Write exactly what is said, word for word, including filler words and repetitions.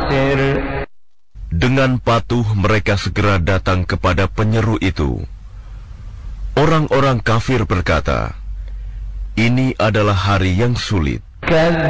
Dengan patuh mereka segera datang kepada penyeru itu. Orang-orang kafir berkata, "Ini adalah hari yang sulit."